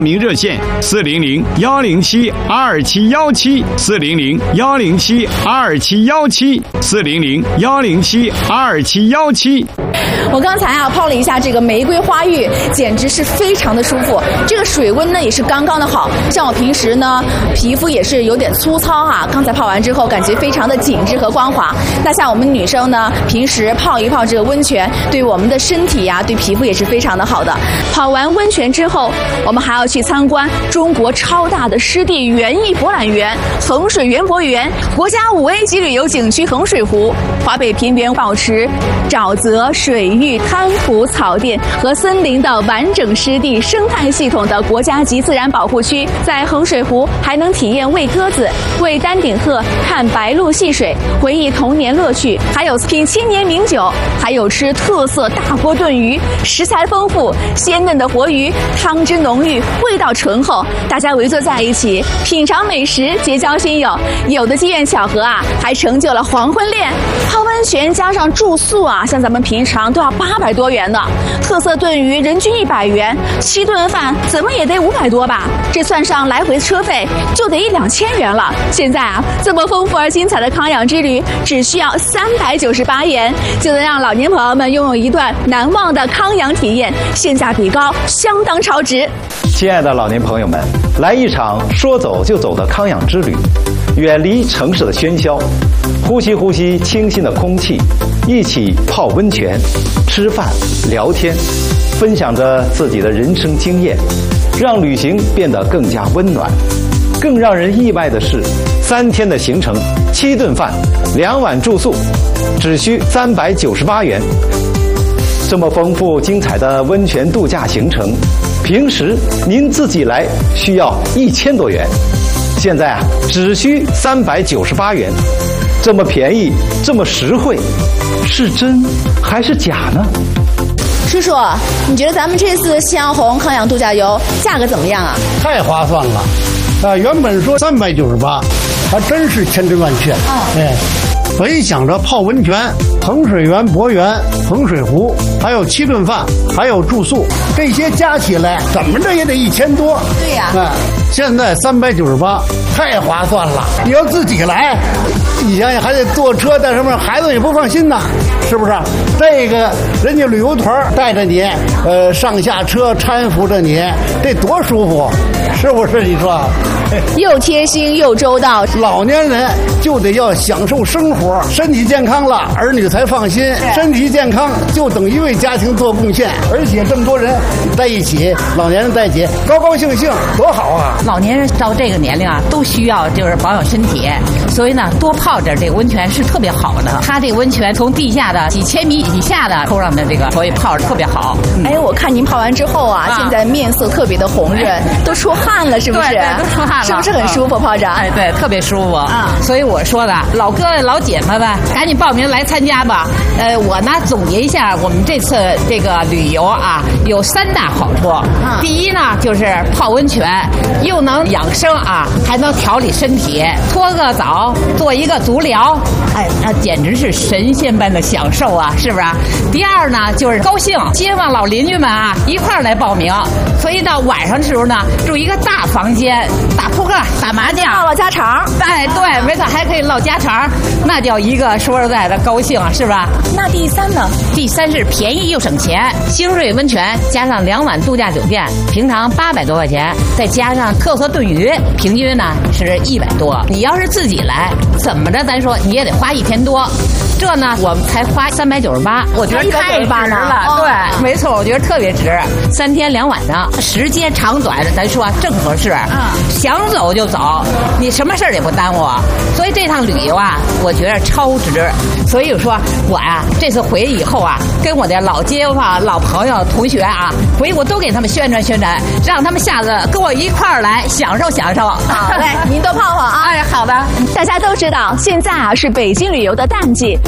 名热线400-107-2717，400-107-2717，400-107-2717。 我刚才泡了一下这个玫瑰花浴，简直是非常的舒服。这个水温呢也是刚刚的好，像我平时呢皮肤也是有点粗糙刚才泡完之后感觉非常的紧致和光滑。那像我们女生呢，平时泡一泡这个温泉，对我们的身体对皮肤也是非常的好的。泡完温泉之后，我们还要去参观中国超大的湿地园艺博览园衡水园博园、国家5A 级旅游景区衡水湖、华北平原保持沼泽、水域、滩涂、草甸和森林的完整湿地生态系统的国家级自然保护区。在衡水湖还能体验喂鸽子、喂丹顶鹤、看白鹭戏水，回忆童年乐趣，还有品千年名酒，还有吃特色大锅炖鱼，食材丰富，鲜嫩的活鱼，汤汁浓郁，味道醇厚，大家围坐在一起品尝美食，结交新友。有的机缘巧合还成就了黄昏恋。泡温泉加上住宿像咱们平常都要800多元呢。特色炖鱼人均100元，7顿饭怎么也得500多吧？这算上来回车费就得1-2000元了。现在这么丰富而精彩的康养之旅，只需要398元，就能让老年朋友们拥有一段难忘的康养体验，性价比高，相当超值。 亲爱的老年朋友们，来一场说走就走的康养之旅，远离城市的喧嚣，呼吸呼吸清新的空气，一起泡温泉、吃饭、聊天，分享着自己的人生经验，让旅行变得更加温暖。更让人意外的是，3天的行程，7顿饭，2晚住宿，只需398元。这么丰富精彩的温泉度假行程，平时您自己来需要1000多元，现在只需398元，这么便宜，这么实惠，是真还是假呢？ 叔叔，你觉得咱们这次夕阳红康养度假游价格怎么样太划算了。原本说398，还真是千真万确。我一想着泡温泉、衡水园博园、衡水湖，还有7顿饭，还有住宿，这些加起来怎么着也得1000多。 对呀。 现在398，太划算了。你要自己来，以前还得坐车在上面，孩子也不放心呐，是不是？这个人家旅游团带着你，上下车搀扶着你，这多舒服，是不是？你说？ 又贴心又周到。 老年人就得要享受生活，身体健康了，儿女才放心。身体健康就等于为家庭做贡献，而且这么多人在一起，老年人在一起，高高兴兴，多好啊！ 老年人到这个年龄都需要就是保养身体，所以呢，多泡点这个温泉是特别好的。它这个温泉从地下的几千米以下的抽上的这个，所以泡着特别好。 我看您泡完之后现在面色特别的红润，都出汗了，是不是？ 对，都出汗了， 是不是很舒服泡着？ 对，特别舒服。所以我说的，老哥老姐们们，赶紧报名来参加吧。我呢总结一下，我们这次这个旅游有3大好处。第一呢，就是泡温泉，又能养生还能调理身体，搓个澡，做一个足疗，那简直是神仙般的享受是不是？第二呢，就是高兴，希望老邻居们一块儿来报名。所以到晚上的时候呢，住一个大房间，打扑克、打麻将， 唠家常。 对，没错，还可以唠家常，那叫一个说实在的高兴是吧？ 那第3呢？ 第3是便宜又省钱，星瑞温泉加上2晚度假酒店，平常800多块钱，再加上特色炖鱼，平均呢是100多。你要是自己来，怎么着咱说你也得花1000多。这呢，我们才花398，我觉得太值了。对，没错，我觉得特别值。3天2晚上，时间长短咱说正合适。想走就走，你什么事儿也不耽误。所以这趟旅游我觉得超值。所以说我这次回去以后跟我的老街坊、老朋友、同学回去我都给他们宣传宣传，让他们下次跟我一块儿来享受享受。 好嘞，您多泡泡好的。 大家都知道，现在是北京旅游的淡季。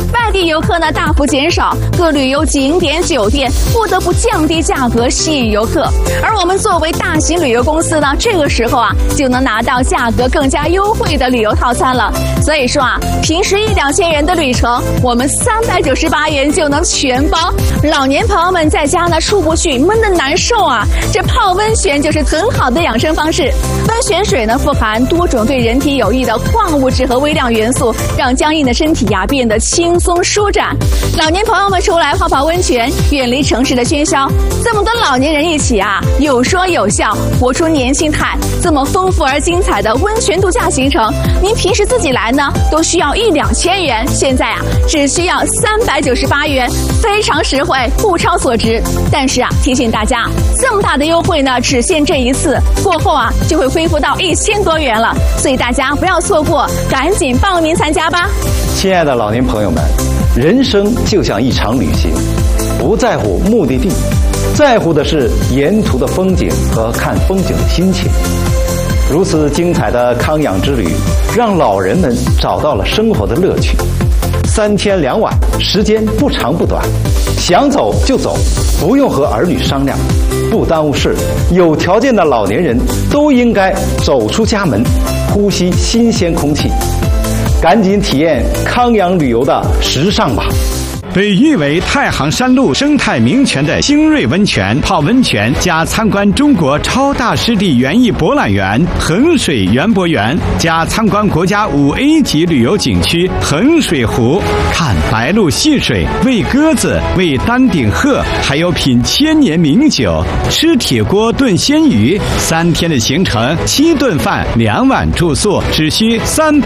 外地游客呢大幅减少，各旅游景点酒店不得不降低价格吸引游客。而我们作为大型旅游公司呢，这个时候啊就能拿到价格更加优惠的旅游套餐了。所以说啊，平时1-2千元的旅程，我们398元就能全包。老年朋友们在家呢出不去，闷得难受啊，这泡温泉就是很好的养生方式。温泉水呢富含多种对人体有益的矿物质和微量元素，让僵硬的身体呀变得轻松舒展。老年朋友们出来泡泡温泉，远离城市的喧嚣，这么多老年人一起啊，有说有笑，活出年轻态。这么丰富而精彩的温泉度假行程，您平时自己来呢都需要1-2千元，现在啊只需要398元，非常实惠，物超所值。但是啊，提醒大家，这么大的优惠呢，只限这一次，过后啊就会恢复到1000多元了，所以大家不要错过，赶紧报名参加吧。 亲爱的老年朋友们，人生就像一场旅行，不在乎目的地，在乎的是沿途的风景和看风景的心情。如此精彩的康养之旅，让老人们找到了生活的乐趣。3天2晚，时间不长不短，想走就走，不用和儿女商量，不耽误事。有条件的老年人都应该走出家门，呼吸新鲜空气，赶紧体验康养旅游的时尚吧。 被誉为太行山路生态名泉的星瑞温泉泡温泉加参观中国超大湿地园艺博览园衡水园博园加参观国家5A 级旅游景区衡水湖，看白鹭戏水，喂鸽子，喂丹顶鹤，还有品千年名酒，吃铁锅炖鲜鱼。3天的行程，7顿饭，2晚住宿，只需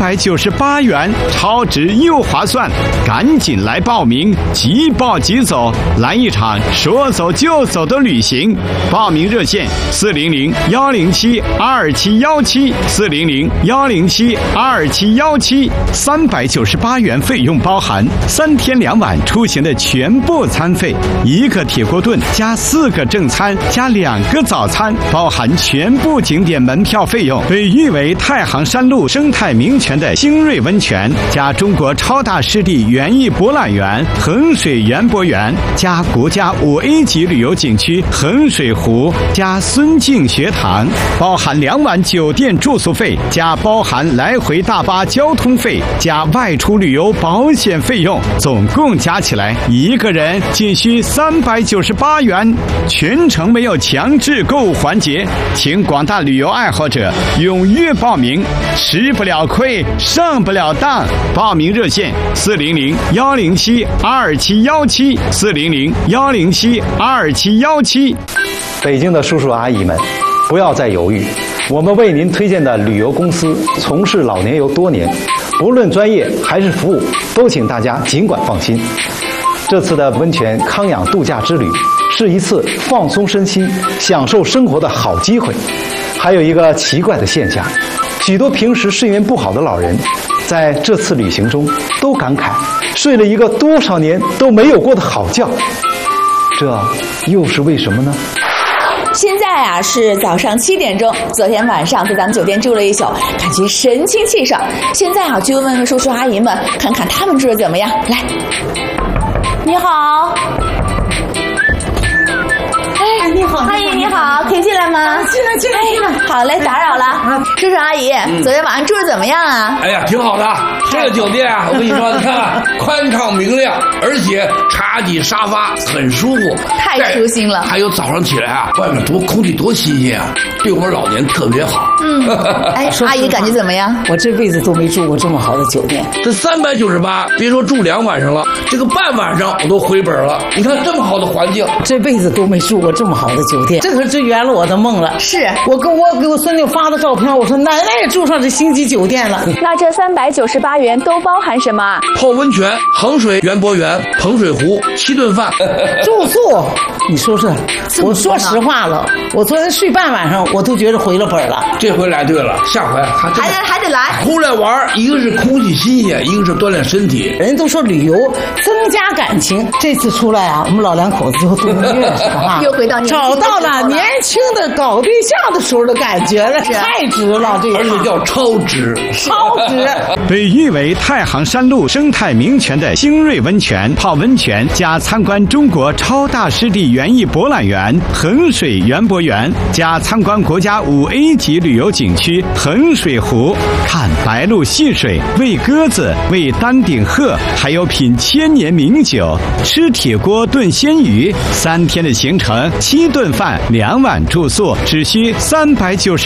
398元，超值又划算，赶紧来报名！即报即走，来一场说走就走的旅行。报名热线400-107-2717，400-107-2717，398元费用包含3天2晚出行的全部餐费，1个铁锅炖加4个正餐加2个早餐，包含全部景点门票费用。被誉为太行山路生态名泉的星瑞温泉加中国超大湿地园艺博览园衡水园博园加国家5A 级旅游景区衡水湖加孙敬学堂，包含2晚酒店住宿费加包含来回大巴交通费加外出旅游保险费用，总共加起来1个人仅需398元，全程没有强制购物环节，请广大旅游爱好者踊跃报名，吃不了亏，上不了当。报名热线400-107-2717，400-107-2717。 北京的叔叔阿姨们，不要再犹豫，我们为您推荐的旅游公司从事老年游多年，不论专业还是服务，都请大家尽管放心。这次的温泉康养度假之旅是一次放松身心、享受生活的好机会。还有一个奇怪的现象，许多平时睡眠不好的老人，在这次旅行中都感慨睡了一个多少年都没有过的好觉，这又是为什么呢？ 现在啊是早上7点钟，昨天晚上在咱们酒店住了一宿，感觉神清气爽。现在啊就问问叔叔阿姨们，看看他们住的怎么样。来，你好。哎，你好，阿姨你好，可以进来吗？进来。好嘞，打扰了。叔叔阿姨，昨天晚上住的怎么样啊？ 哎呀，挺好的。这个酒店啊，我跟你说，你看宽敞明亮，而且茶几沙发很舒服， 太舒心了。 还有早上起来啊，外面空气多新鲜啊，对我们老年特别好。 哎，阿姨感觉怎么样？ 我这辈子都没住过这么好的酒店。 这398，别说住2晚上了，这个半晚上我都回本了。你看这么好的环境， 这辈子都没住过这么好的酒店，这可是圆了我的梦了。 是我给我孙女发的照片，我说奶奶也住上这星级酒店了。 那这398元都包含什么？ 泡温泉、衡水园博园、衡水湖，7顿饭， 住宿。你说说，我说实话了，我昨天睡半晚上，我都觉得回了本了。 这回来对了，下回还得来。 出来玩，一个是空气新鲜，一个是锻炼身体。 人家都说旅游增加感情，这次出来啊，我们老两口子就度蜜月是吧？ 又回到你找到了年轻的搞对象的时候的感觉了，太值了，这个而且叫超值， 超值。 被誉为太行山路生态名泉的星瑞温泉泡温泉加参观中国超大湿地园艺博览园衡水园博园加参观国家5A 级旅游景区衡水湖，看白鹭戏水，喂鸽子，喂丹顶鹤，还有品千年名酒，吃铁锅炖鲜鱼。3天的行程，7顿饭，2晚住宿，只需390